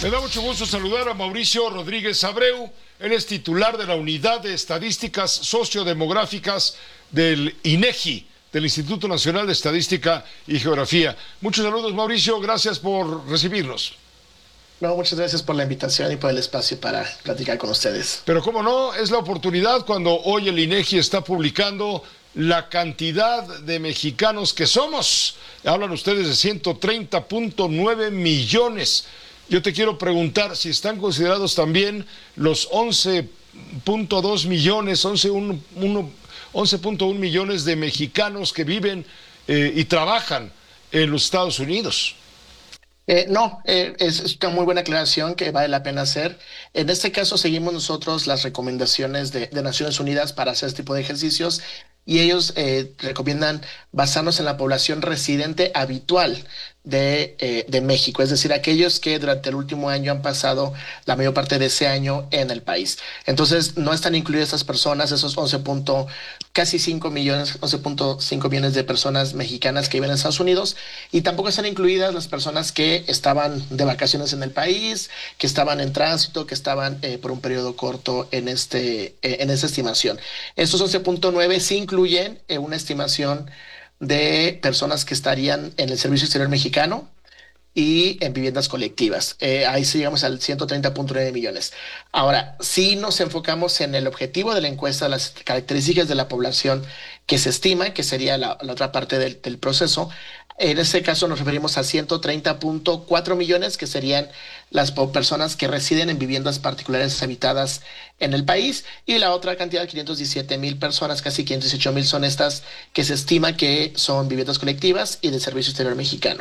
Me da mucho gusto saludar a Mauricio Rodríguez Abreu. Él es titular de la Unidad de Estadísticas Sociodemográficas del INEGI, del Instituto Nacional de Estadística y Geografía. Muchos saludos, Mauricio. Gracias por recibirnos. No, muchas gracias por la invitación y por el espacio para platicar con ustedes. Pero cómo no, es la oportunidad cuando hoy el INEGI está publicando la cantidad de mexicanos que somos. Hablan ustedes de 130.9 millones. Yo te quiero preguntar si están considerados también los 11.2 millones, 11.1 millones de mexicanos que viven y trabajan en los Estados Unidos. No, es una muy buena aclaración que vale la pena hacer. En este caso seguimos nosotros las recomendaciones de Naciones Unidas para hacer este tipo de ejercicios y ellos recomiendan basarnos en la población residente habitual de México, es decir, aquellos que durante el último año han pasado la mayor parte de ese año en el país. Entonces, no están incluidas estas personas, esos 11.5 millones de personas mexicanas que viven en Estados Unidos, y tampoco están incluidas las personas que estaban de vacaciones en el país, que estaban en tránsito, que estaban por un periodo corto en esta estimación. Estos 11.9 sí incluyen una estimación de personas que estarían en el Servicio Exterior Mexicano y en viviendas colectivas. Ahí sí llegamos al 130.9 millones. Ahora, si nos enfocamos en el objetivo de la encuesta, las características de la población que se estima, que sería la otra parte del proceso, en este caso nos referimos a 130.4 millones, que serían las personas que residen en viviendas particulares habitadas en el país, y la otra cantidad, 517,000 personas, casi 518,000, son estas que se estima que son viviendas colectivas y del Servicio Exterior Mexicano.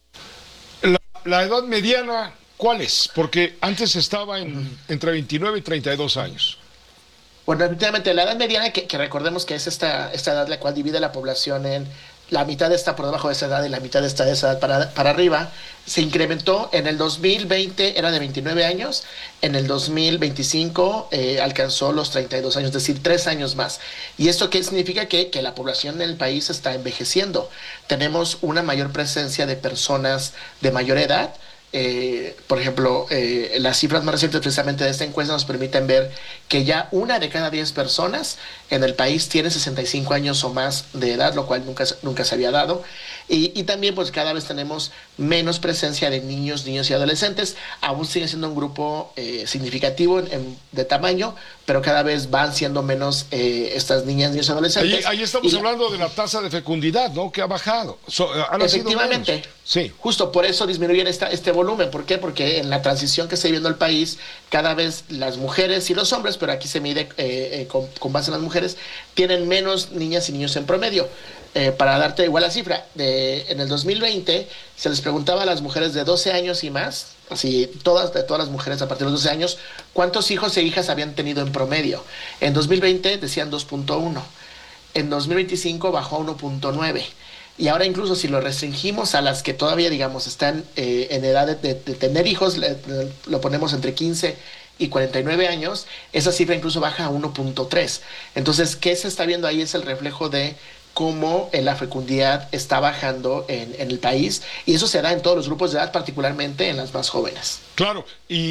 La edad mediana, ¿cuál es? Porque antes estaba entre 29 y 32 años. Bueno, efectivamente, la edad mediana, que recordemos que es esta edad la cual divide la población en la mitad está por debajo de esa edad y la mitad está de esa edad para arriba, se incrementó. En el 2020 era de 29 años, en el 2025 alcanzó los 32 años, es decir, 3 años más. ¿Y esto qué significa? Que la población en el país está envejeciendo. Tenemos una mayor presencia de personas de mayor edad. Por ejemplo, las cifras más recientes precisamente de esta encuesta nos permiten ver que ya 1 de cada 10 personas en el país tiene 65 años o más de edad, lo cual nunca se había dado. Y también pues cada vez tenemos menos presencia de niños y adolescentes. Aún sigue siendo un grupo significativo de tamaño, pero cada vez van siendo menos estas niñas, niños y adolescentes. Ahí estamos hablando de la tasa de fecundidad, ¿no? Que ha bajado. Efectivamente. Sí. Justo por eso disminuyen este volumen. ¿Por qué? Porque en la transición que se viviendo el país, cada vez las mujeres y los hombres, pero aquí se mide con base en las mujeres, tienen menos niñas y niños en promedio. Para darte igual la cifra, en el 2020 se les preguntaba a las mujeres de 12 años y más, así todas las mujeres a partir de los 12 años, cuántos hijos e hijas habían tenido en promedio. En 2020 decían 2.1, en 2025 bajó a 1.9. Y ahora incluso si lo restringimos a las que todavía, digamos, están en edad de tener hijos, lo ponemos entre 15 y 49 años, esa cifra incluso baja a 1.3. Entonces, ¿qué se está viendo ahí? Es el reflejo de cómo la fecundidad está bajando en el país, y eso se da en todos los grupos de edad, particularmente en las más jóvenes. Claro,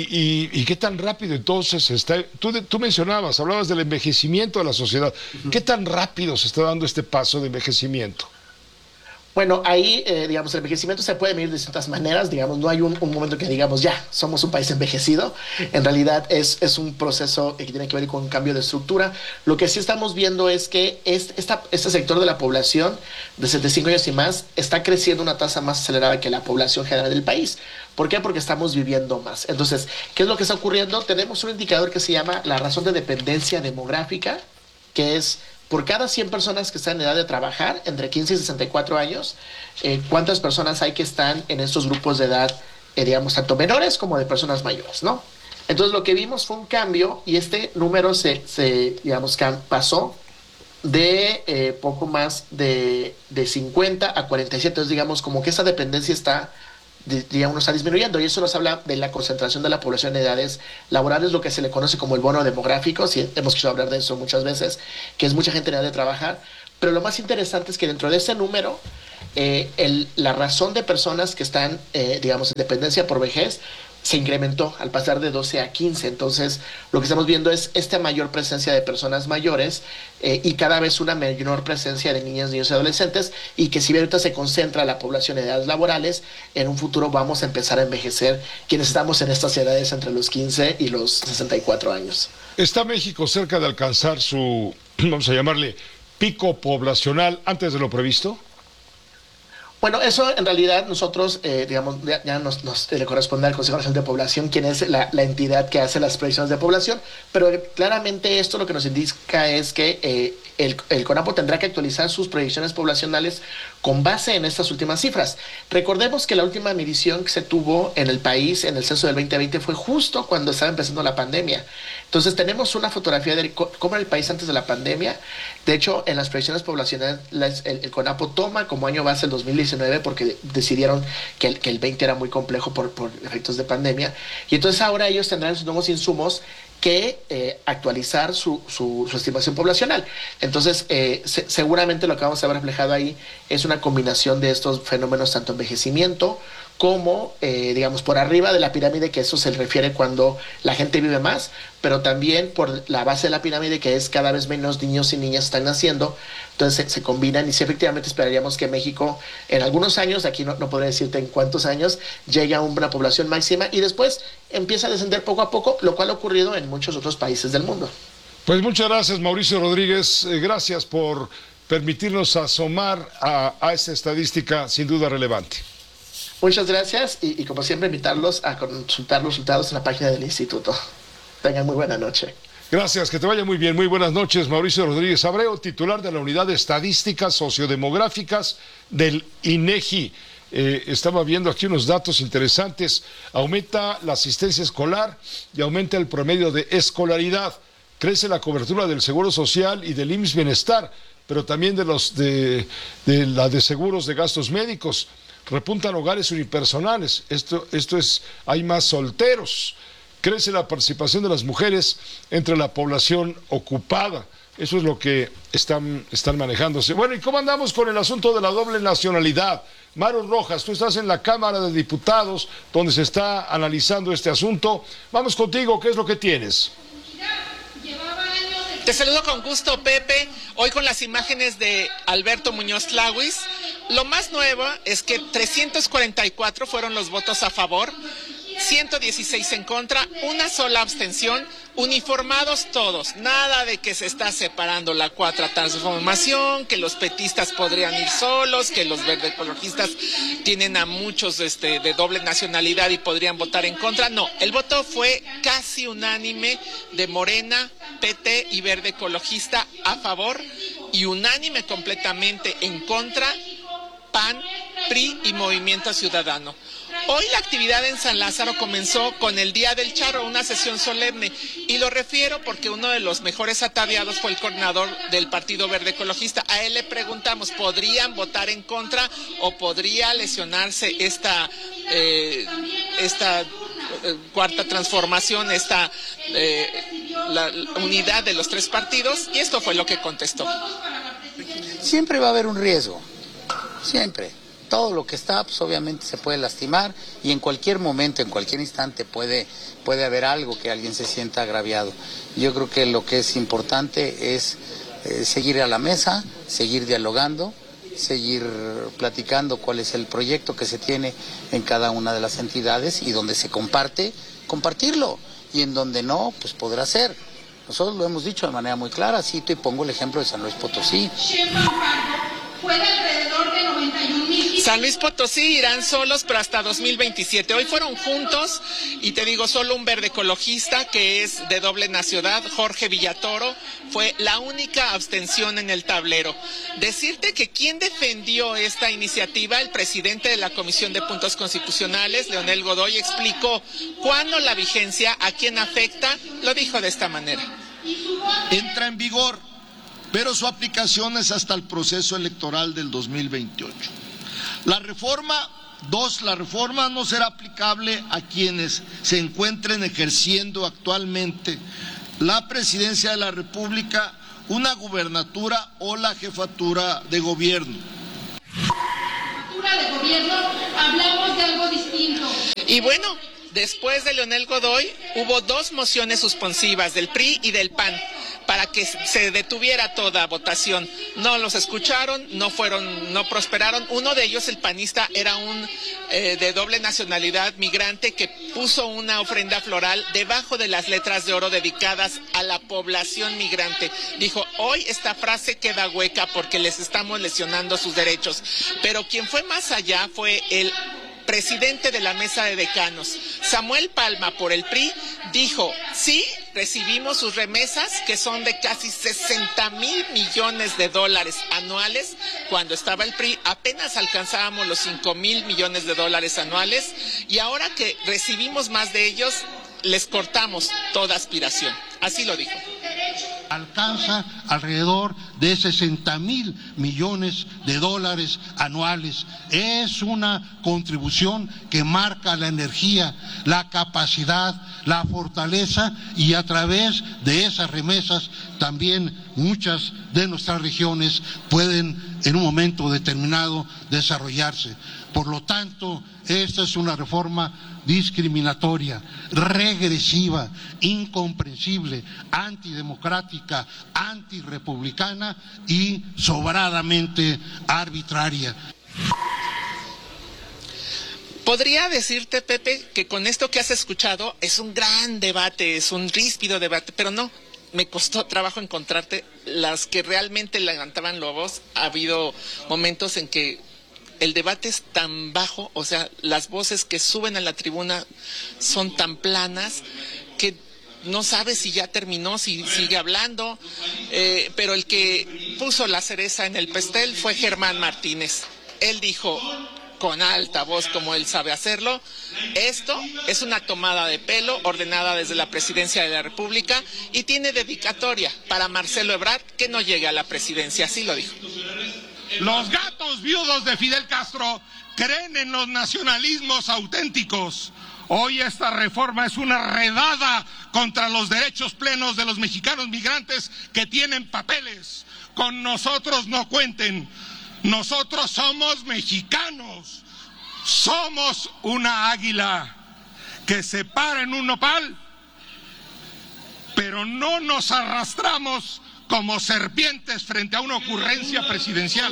y qué tan rápido entonces está. Tú mencionabas, hablabas del envejecimiento de la sociedad. ¿Qué tan rápido se está dando este paso de envejecimiento? Bueno, ahí, digamos, el envejecimiento se puede medir de distintas maneras. Digamos, no hay un momento que digamos, ya, somos un país envejecido. En realidad es un proceso que tiene que ver con un cambio de estructura. Lo que sí estamos viendo es que este sector de la población de 75 años y más está creciendo a una tasa más acelerada que la población general del país. ¿Por qué? Porque estamos viviendo más. Entonces, ¿qué es lo que está ocurriendo? Tenemos un indicador que se llama la razón de dependencia demográfica, que es por cada 100 personas que están en edad de trabajar, entre 15 y 64 años, ¿cuántas personas hay que están en estos grupos de edad, digamos, tanto menores como de personas mayores, ¿no? Entonces, lo que vimos fue un cambio, y este número digamos, pasó de poco más de 50 a 47. Entonces, digamos, como que esa dependencia está disminuyendo, y eso nos habla de la concentración de la población en edades laborales, lo que se le conoce como el bono demográfico. Sí, hemos escuchado hablar de eso muchas veces, que es mucha gente en edad de trabajar. Pero lo más interesante es que dentro de ese número, la razón de personas que están, digamos, en dependencia por vejez se incrementó al pasar de 12 a 15. Entonces, lo que estamos viendo es esta mayor presencia de personas mayores y cada vez una menor presencia de niñas, niños y adolescentes, y que si bien ahorita se concentra la población en edades laborales, en un futuro vamos a empezar a envejecer quienes estamos en estas edades entre los 15 y los 64 años. ¿Está México cerca de alcanzar su, vamos a llamarle, pico poblacional antes de lo previsto? Bueno, eso en realidad nosotros, digamos, ya nos le corresponde al Consejo Nacional de Población, quien es la entidad que hace las predicciones de población, pero claramente esto lo que nos indica es que el CONAPO tendrá que actualizar sus predicciones poblacionales con base en estas últimas cifras. Recordemos que la última medición que se tuvo en el país, en el censo del 2020, fue justo cuando estaba empezando la pandemia. Entonces tenemos una fotografía de cómo era el país antes de la pandemia. De hecho, en las predicciones poblacionales, el CONAPO toma como año base el 2019 porque decidieron que el 20 era muy complejo por efectos de pandemia. Y entonces ahora ellos tendrán sus nuevos insumos que actualizar su estimación poblacional. Entonces, seguramente lo que vamos a ver reflejado ahí es una combinación de estos fenómenos, tanto envejecimiento como, digamos, por arriba de la pirámide, que eso se refiere cuando la gente vive más, pero también por la base de la pirámide, que es cada vez menos niños y niñas están naciendo. Entonces se combinan y sí, efectivamente esperaríamos que México en algunos años, aquí no podría decirte en cuántos años, llegue a una población máxima y después empieza a descender poco a poco, lo cual ha ocurrido en muchos otros países del mundo. Pues muchas gracias, Mauricio Rodríguez. Gracias por permitirnos asomar a esta estadística sin duda relevante. Muchas gracias y como siempre invitarlos a consultar los resultados en la página del instituto. Tengan muy buena noche. Gracias, que te vaya muy bien. Muy buenas noches, Mauricio Rodríguez Abreu, titular de la Unidad de Estadísticas Sociodemográficas del INEGI. Estaba viendo aquí unos datos interesantes. Aumenta la asistencia escolar y aumenta el promedio de escolaridad. Crece la cobertura del Seguro Social y del IMSS Bienestar, pero también de la de seguros de gastos médicos. Repuntan hogares unipersonales. Esto es, hay más solteros. Crece la participación de las mujeres entre la población ocupada. Eso es lo que están manejándose. Bueno, ¿y cómo andamos con el asunto de la doble nacionalidad? Maru Rojas, tú estás en la Cámara de Diputados, donde se está analizando este asunto. Vamos contigo, ¿qué es lo que tienes? Te saludo con gusto, Pepe, hoy con las imágenes de Alberto Muñoz Tlahuis. Lo más nuevo es que 344 fueron los votos a favor, 116 en contra, una sola abstención, uniformados todos, nada de que se está separando la cuarta transformación, que los petistas podrían ir solos, que los verde ecologistas tienen a muchos de doble nacionalidad y podrían votar en contra. No, el voto fue casi unánime de Morena, PT y verde ecologista a favor y unánime completamente en contra PAN, PRI y Movimiento Ciudadano. Hoy la actividad en San Lázaro comenzó con el Día del Charro, una sesión solemne, y lo refiero porque uno de los mejores ataviados fue el coordinador del Partido Verde Ecologista. A él le preguntamos, ¿podrían votar en contra o podría lesionarse esta cuarta transformación, la unidad de los tres partidos? Y esto fue lo que contestó. Siempre va a haber un riesgo, siempre. Todo lo que está, pues obviamente se puede lastimar y en cualquier momento, en cualquier instante puede haber algo que alguien se sienta agraviado. Yo creo que lo que es importante es seguir a la mesa, seguir dialogando, seguir platicando cuál es el proyecto que se tiene en cada una de las entidades y donde se comparte, compartirlo, y en donde no, pues podrá ser. Nosotros lo hemos dicho de manera muy clara, cito y pongo el ejemplo de San Luis Potosí. San Luis Potosí irán solos, pero hasta 2027. Hoy fueron juntos y te digo, solo un verde ecologista que es de doble nacionalidad, Jorge Villatoro, fue la única abstención en el tablero. Decirte que quien defendió esta iniciativa, el presidente de la Comisión de Puntos Constitucionales, Leonel Godoy, explicó cuándo la vigencia, a quién afecta, lo dijo de esta manera. Entra en vigor, pero su aplicación es hasta el proceso electoral del 2028. La reforma no será aplicable a quienes se encuentren ejerciendo actualmente la presidencia de la República, una gubernatura o la jefatura de gobierno. Y bueno, Después de Leonel Godoy, hubo 2 mociones suspensivas del PRI y del PAN para que se detuviera toda votación. No los escucharon, no prosperaron. Uno de ellos, el panista, era un de doble nacionalidad migrante que puso una ofrenda floral debajo de las letras de oro dedicadas a la población migrante. Dijo, hoy esta frase queda hueca porque les estamos lesionando sus derechos. Pero quien fue más allá fue el presidente de la mesa de decanos, Samuel Palma, por el PRI, dijo, sí, recibimos sus remesas, que son de casi 60,000 millones de dólares anuales. Cuando estaba el PRI apenas alcanzábamos los 5,000 millones de dólares anuales, y ahora que recibimos más de ellos, les cortamos toda aspiración. Así lo dijo. Alcanza alrededor de 60,000 millones de dólares anuales. Es una contribución que marca la energía, la capacidad, la fortaleza, y a través de esas remesas también muchas de nuestras regiones pueden en un momento determinado desarrollarse. Por lo tanto, esta es una reforma discriminatoria, regresiva, incomprensible, antidemocrática, antirrepublicana y sobradamente arbitraria. Podría decirte, Pepe, que con esto que has escuchado es un gran debate, es un ríspido debate, pero no. Me costó trabajo encontrarte las que realmente levantaban la voz. Ha habido momentos en que el debate es tan bajo, o sea, las voces que suben a la tribuna son tan planas que no sabes si ya terminó, si sigue hablando, pero el que puso la cereza en el pastel fue Germán Martínez. Él dijo con alta voz, como él sabe hacerlo, esto es una tomada de pelo ordenada desde la Presidencia de la República y tiene dedicatoria para Marcelo Ebrard, que no llegue a la presidencia, así lo dijo. Los gatos viudos de Fidel Castro creen en los nacionalismos auténticos. Hoy esta reforma es una redada contra los derechos plenos de los mexicanos migrantes que tienen papeles. Con nosotros no cuenten. Nosotros somos mexicanos. Somos una águila que se para en un nopal, pero no nos arrastramos como serpientes frente a una ocurrencia presidencial.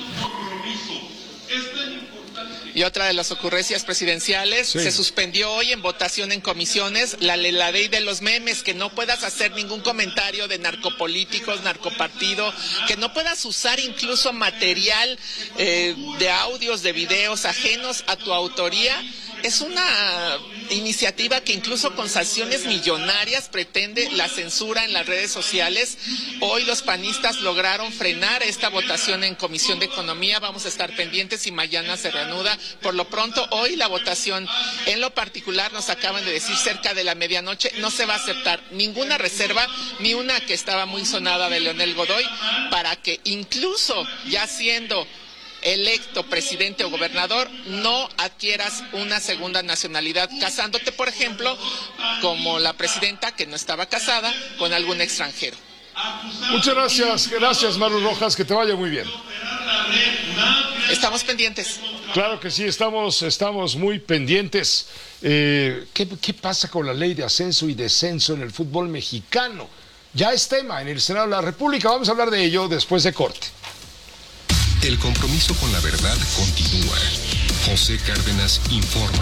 Y otra de las ocurrencias presidenciales, sí. Se suspendió hoy en votación en comisiones la ley de los memes, que no puedas hacer ningún comentario de narcopolíticos, narcopartido, que no puedas usar incluso material de audios, de videos ajenos a tu autoría. Es una iniciativa que incluso con sanciones millonarias pretende la censura en las redes sociales. Hoy los panistas lograron frenar esta votación en Comisión de Economía. Vamos a estar pendientes y mañana se reanuda. Por lo pronto, hoy la votación, en lo particular, nos acaban de decir cerca de la medianoche, no se va a aceptar ninguna reserva, ni una que estaba muy sonada de Leonel Godoy, para que incluso ya siendo electo presidente o gobernador, no adquieras una segunda nacionalidad, casándote, por ejemplo, como la presidenta, que no estaba casada, con algún extranjero. Muchas gracias Maru Rojas, que te vaya muy bien. Estamos pendientes. Claro que sí, estamos muy pendientes. ¿Qué pasa con la ley de ascenso y descenso en el fútbol mexicano? Ya es tema en el Senado de la República, vamos a hablar de ello después de corte. El compromiso con la verdad continúa. José Cárdenas informa.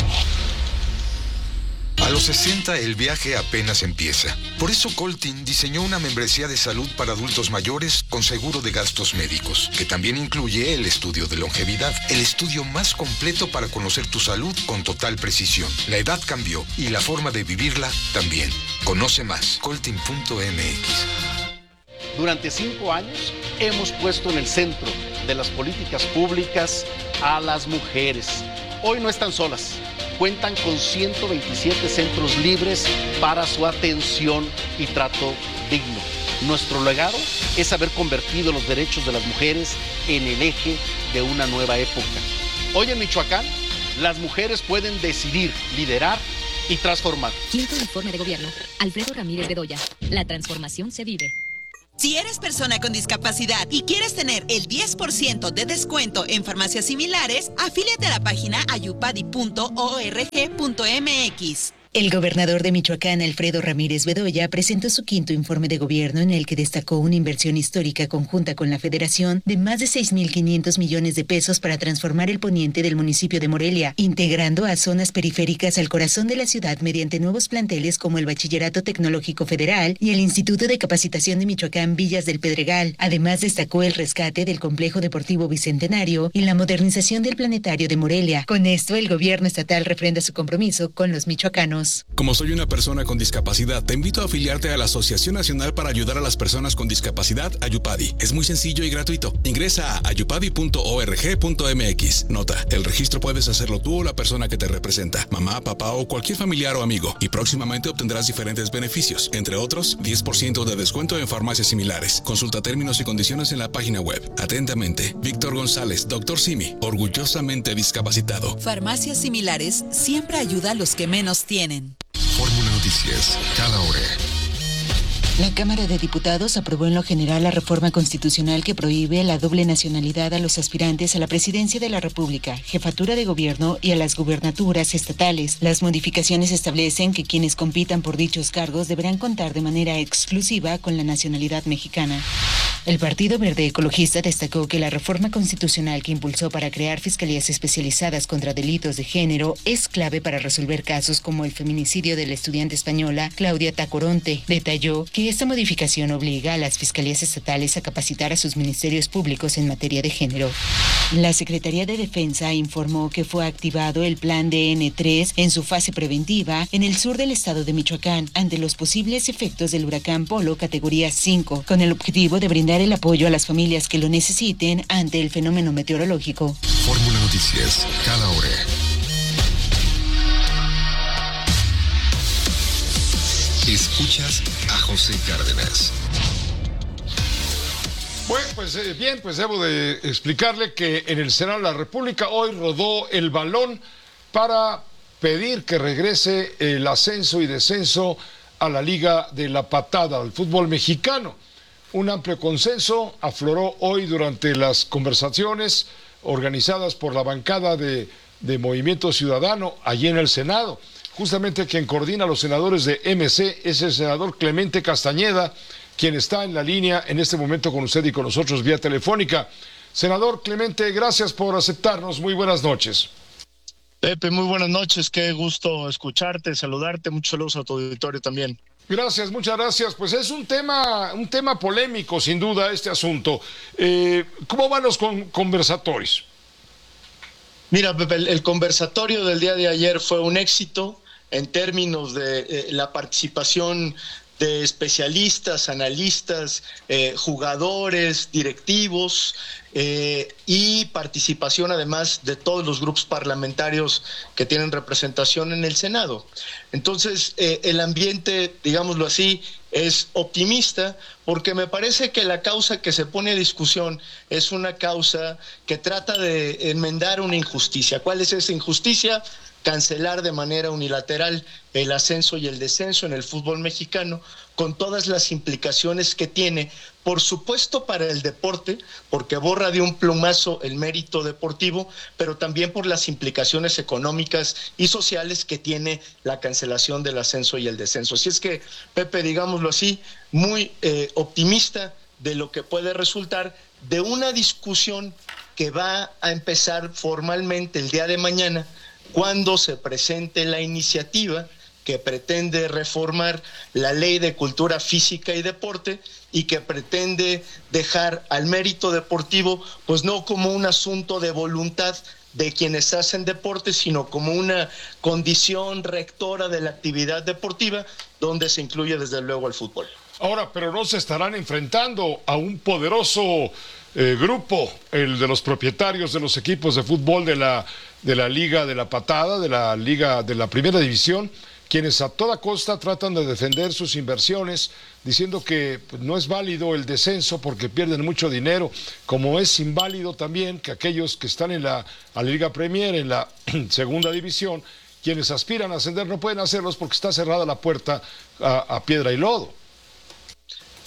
A los 60 el viaje apenas empieza. Por eso Coltin diseñó una membresía de salud para adultos mayores con seguro de gastos médicos, que también incluye el estudio de longevidad, el estudio más completo para conocer tu salud con total precisión. La edad cambió y la forma de vivirla también. Conoce más, coltin.mx. Durante 5 años hemos puesto en el centro de las políticas públicas a las mujeres. Hoy no están solas. Cuentan con 127 centros libres para su atención y trato digno. Nuestro legado es haber convertido los derechos de las mujeres en el eje de una nueva época. Hoy en Michoacán, las mujeres pueden decidir, liderar y transformar. Quinto informe de gobierno. Alfredo Ramírez Bedoya. La transformación se vive. Si eres persona con discapacidad y quieres tener el 10% de descuento en farmacias similares, afíliate a la página ayupadi.org.mx. El gobernador de Michoacán, Alfredo Ramírez Bedoya, presentó su 5º informe de gobierno en el que destacó una inversión histórica conjunta con la Federación de más de 6.500 millones de pesos para transformar el poniente del municipio de Morelia, integrando a zonas periféricas al corazón de la ciudad mediante nuevos planteles como el Bachillerato Tecnológico Federal y el Instituto de Capacitación de Michoacán Villas del Pedregal. Además, destacó el rescate del Complejo Deportivo Bicentenario y la modernización del Planetario de Morelia. Con esto, el gobierno estatal refrenda su compromiso con los michoacanos. Como soy una persona con discapacidad, te invito a afiliarte a la Asociación Nacional para Ayudar a las Personas con Discapacidad, Ayupadi. Es muy sencillo y gratuito. Ingresa a ayupadi.org.mx. Nota, el registro puedes hacerlo tú o la persona que te representa, mamá, papá o cualquier familiar o amigo. Y próximamente obtendrás diferentes beneficios, entre otros, 10% de descuento en farmacias similares. Consulta términos y condiciones en la página web. Atentamente, Víctor González, Dr. Simi, orgullosamente discapacitado. Farmacias similares siempre ayuda a los que menos tienen. Fórmula Noticias, cada hora. La Cámara de Diputados aprobó en lo general la reforma constitucional que prohíbe la doble nacionalidad a los aspirantes a la presidencia de la República, jefatura de gobierno y a las gubernaturas estatales. Las modificaciones establecen que quienes compitan por dichos cargos deberán contar de manera exclusiva con la nacionalidad mexicana. El Partido Verde Ecologista destacó que la reforma constitucional que impulsó para crear fiscalías especializadas contra delitos de género es clave para resolver casos como el feminicidio de la estudiante española Claudia Tacoronte. Detalló que esta modificación obliga a las fiscalías estatales a capacitar a sus ministerios públicos en materia de género. La Secretaría de Defensa informó que fue activado el Plan DN3 en su fase preventiva en el sur del estado de Michoacán ante los posibles efectos del huracán Polo categoría 5, con el objetivo de brindar el apoyo a las familias que lo necesiten ante el fenómeno meteorológico. Fórmula Noticias, cada hora. Escuchas a José Cárdenas. Bueno, pues debo de explicarle que en el Senado de la República hoy rodó el balón para pedir que regrese el ascenso y descenso a la Liga de la Patada, al fútbol mexicano. Un amplio consenso afloró hoy durante las conversaciones organizadas por la bancada de Movimiento Ciudadano allí en el Senado. Justamente quien coordina a los senadores de MC es el senador Clemente Castañeda, quien está en la línea en este momento con usted y con nosotros vía telefónica. Senador Clemente, gracias por aceptarnos. Muy buenas noches. Pepe, muy buenas noches. Qué gusto escucharte, saludarte. Muchos saludos a tu auditorio también. Gracias, muchas gracias. Pues es un tema polémico, sin duda, este asunto. ¿Cómo van los conversatorios? Mira, Pepe, el conversatorio del día de ayer fue un éxito en términos de la participación de especialistas, analistas, jugadores, directivos y participación además de todos los grupos parlamentarios que tienen representación en el Senado. Entonces, el ambiente, digámoslo así, es optimista porque me parece que la causa que se pone a discusión es una causa que trata de enmendar una injusticia. ¿Cuál es esa injusticia? Cancelar de manera unilateral el ascenso y el descenso en el fútbol mexicano, con todas las implicaciones que tiene, por supuesto para el deporte, porque borra de un plumazo el mérito deportivo, pero también por las implicaciones económicas y sociales que tiene la cancelación del ascenso y el descenso. Así es que, Pepe, digámoslo así, muy optimista de lo que puede resultar de una discusión que va a empezar formalmente el día de mañana, cuando se presente la iniciativa que pretende reformar la Ley de Cultura Física y Deporte y que pretende dejar al mérito deportivo, pues no como un asunto de voluntad de quienes hacen deporte, sino como una condición rectora de la actividad deportiva, donde se incluye desde luego el fútbol. Ahora, pero no se estarán enfrentando a un poderoso grupo, el de los propietarios de los equipos de fútbol de la Liga de la Patada, de la Liga de la Primera División, quienes a toda costa tratan de defender sus inversiones, diciendo que no es válido el descenso porque pierden mucho dinero, como es inválido también que aquellos que están en la Liga Premier, en la Segunda División, quienes aspiran a ascender no pueden hacerlos porque está cerrada la puerta a piedra y lodo.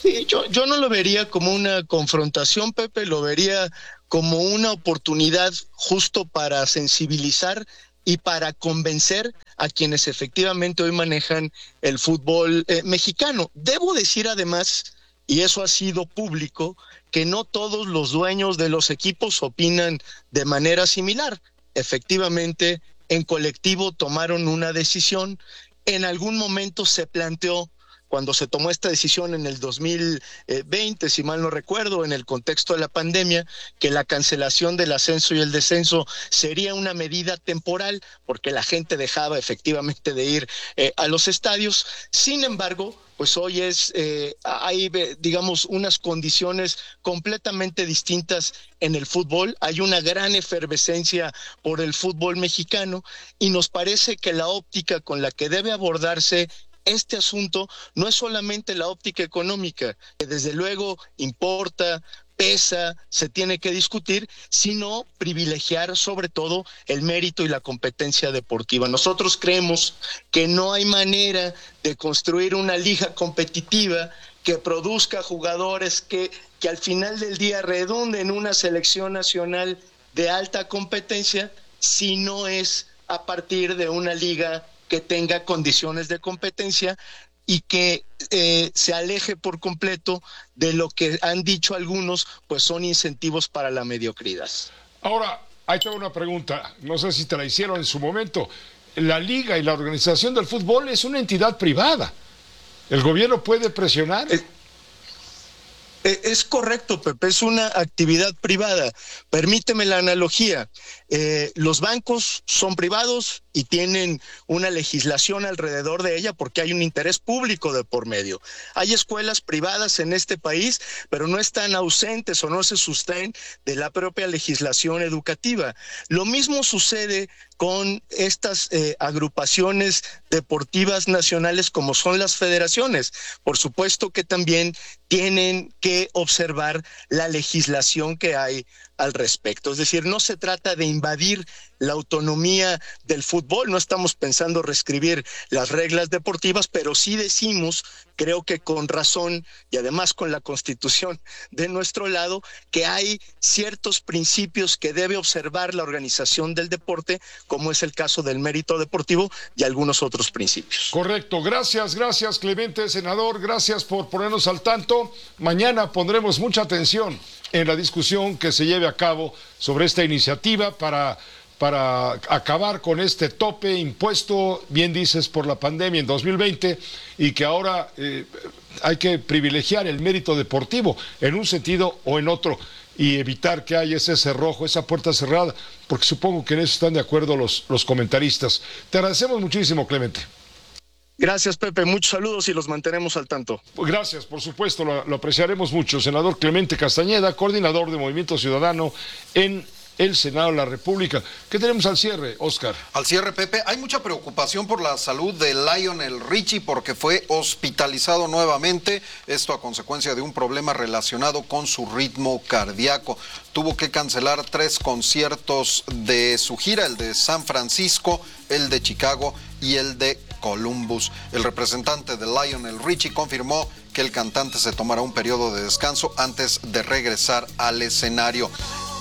Sí, yo no lo vería como una confrontación, Pepe, lo vería como una oportunidad justo para sensibilizar y para convencer a quienes efectivamente hoy manejan el fútbol mexicano. Debo decir además, y eso ha sido público, que no todos los dueños de los equipos opinan de manera similar. Efectivamente, en colectivo tomaron una decisión. En algún momento se planteó, cuando se tomó esta decisión en el 2020, si mal no recuerdo, en el contexto de la pandemia, que la cancelación del ascenso y el descenso sería una medida temporal, porque la gente dejaba efectivamente de ir a los estadios. Sin embargo, pues hoy hay, digamos, unas condiciones completamente distintas en el fútbol. Hay una gran efervescencia por el fútbol mexicano y nos parece que la óptica con la que debe abordarse este asunto no es solamente la óptica económica, que desde luego importa, pesa, se tiene que discutir, sino privilegiar sobre todo el mérito y la competencia deportiva. Nosotros creemos que no hay manera de construir una liga competitiva que produzca jugadores que al final del día redunden en una selección nacional de alta competencia si no es a partir de una liga que tenga condiciones de competencia y que se aleje por completo de lo que han dicho algunos, pues son incentivos para la mediocridad. Ahora, ahí tengo una pregunta, no sé si te la hicieron en su momento. La liga y la organización del fútbol es una entidad privada. ¿El gobierno puede presionar? Es correcto, Pepe, es una actividad privada. Permíteme la analogía. Los bancos son privados y tienen una legislación alrededor de ella porque hay un interés público de por medio. Hay escuelas privadas en este país, pero no están ausentes o no se sustraen de la propia legislación educativa. Lo mismo sucede con estas agrupaciones deportivas nacionales como son las federaciones. Por supuesto que también tienen que observar la legislación que hay al respecto. Es decir, no se trata de invadir la autonomía del fútbol, no estamos pensando reescribir las reglas deportivas, pero sí decimos, creo que con razón y además con la Constitución de nuestro lado, que hay ciertos principios que debe observar la organización del deporte, como es el caso del mérito deportivo y algunos otros principios. Correcto, gracias Clemente, senador, gracias por ponernos al tanto. Mañana pondremos mucha atención en la discusión que se lleve a cabo sobre esta iniciativa para acabar con este tope impuesto, bien dices, por la pandemia en 2020 y que ahora hay que privilegiar el mérito deportivo en un sentido o en otro y evitar que haya ese cerrojo, esa puerta cerrada, porque supongo que en eso están de acuerdo los comentaristas. Te agradecemos muchísimo, Clemente. Gracias, Pepe. Muchos saludos y los mantenemos al tanto. Gracias, por supuesto, lo apreciaremos mucho. Senador Clemente Castañeda, coordinador de Movimiento Ciudadano en el Senado de la República. ¿Qué tenemos al cierre, Oscar? Al cierre, Pepe, hay mucha preocupación por la salud de Lionel Richie porque fue hospitalizado nuevamente, esto a consecuencia de un problema relacionado con su ritmo cardíaco. Tuvo que cancelar 3 conciertos de su gira, el de San Francisco, el de Chicago y el de Columbus. El representante de Lionel Richie confirmó que el cantante se tomará un periodo de descanso antes de regresar al escenario.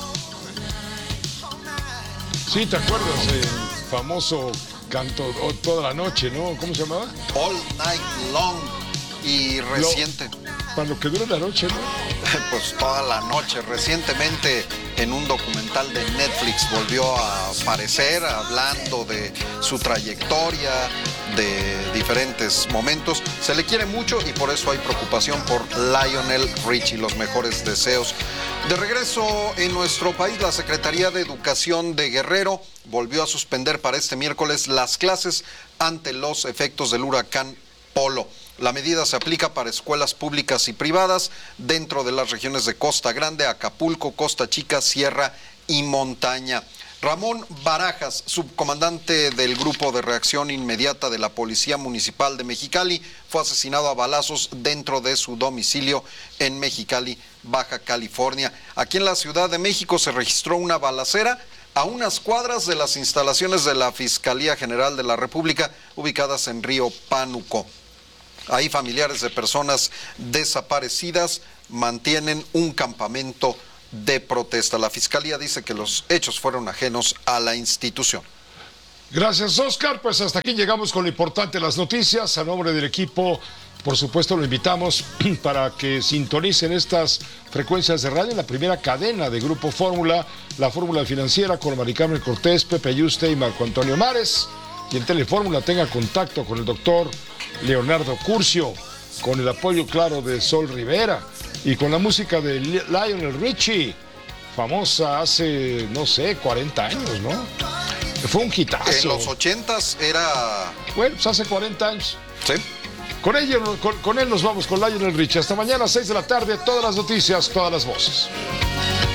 Sí, ¿te acuerdas? El famoso canto toda la noche, ¿no? ¿Cómo se llamaba? All Night Long. Y reciente. Para lo que dura la noche, ¿no? Pues toda la noche. Recientemente en un documental de Netflix volvió a aparecer hablando de su trayectoria, de diferentes momentos. Se le quiere mucho y por eso hay preocupación por Lionel Richie. Los mejores deseos. De regreso en nuestro país, la Secretaría de Educación de Guerrero volvió a suspender para este miércoles las clases ante los efectos del huracán Polo. La medida se aplica para escuelas públicas y privadas dentro de las regiones de Costa Grande, Acapulco, Costa Chica, Sierra y Montaña. Ramón Barajas, subcomandante del Grupo de Reacción Inmediata de la Policía Municipal de Mexicali, fue asesinado a balazos dentro de su domicilio en Mexicali, Baja California. Aquí en la Ciudad de México se registró una balacera a unas cuadras de las instalaciones de la Fiscalía General de la República, ubicadas en Río Pánuco. Ahí familiares de personas desaparecidas mantienen un campamento de protesta. La Fiscalía dice que los hechos fueron ajenos a la institución. Gracias, Oscar. Pues hasta aquí llegamos con lo importante de las noticias. A nombre del equipo, por supuesto, lo invitamos para que sintonicen estas frecuencias de radio en la primera cadena de Grupo Fórmula, la Fórmula Financiera, con Mari Carmen Cortés, Pepe Yuste y Marco Antonio Mares. Y en Telefórmula tenga contacto con el doctor Leonardo Curcio, con el apoyo claro de Sol Rivera y con la música de Lionel Richie, famosa hace, no sé, 40 años, ¿no? Fue un hitazo. En los 80s era... Bueno, pues hace 40 años. Sí. Con él nos vamos con Lionel Richie. Hasta mañana, 6 de la tarde, todas las noticias, todas las voces.